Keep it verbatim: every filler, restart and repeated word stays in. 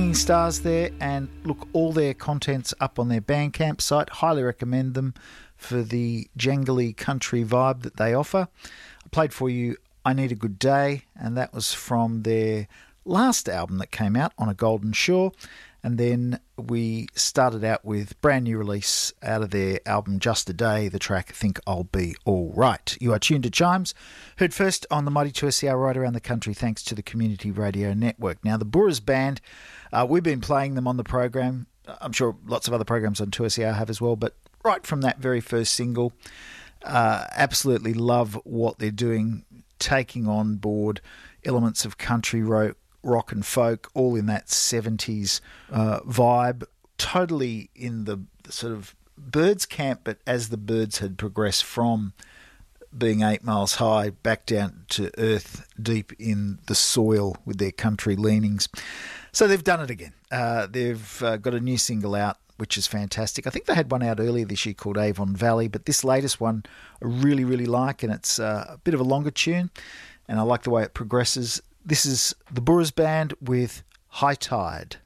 Stars there, and look, all their content's up on their Bandcamp site. Highly recommend them for the jangly country vibe that they offer. I played for you I Need a Good Day, and that was from their last album that came out, On a Golden Shore. And then we started out with brand new release out of their album Just a Day, the track Think I'll Be All Right. You are tuned to Chimes, heard first on the Mighty two S C R right around the country thanks to the Community Radio Network. Now, the Boorers Band, uh, we've been playing them on the program. I'm sure lots of other programs on two S C R have as well, but right from that very first single, uh, absolutely love what they're doing, taking on board elements of country rock, rock and folk, all in that seventies uh, vibe, totally in the sort of Byrds camp, but as the Byrds had progressed from being eight miles high back down to earth deep in the soil with their country leanings. So they've done it again. Uh, they've uh, got a new single out, which is fantastic. I think they had one out earlier this year called Avon Valley, but this latest one I really, really like, and it's uh, a bit of a longer tune, and I like the way it progresses. This is the Boorers Band with High Tide.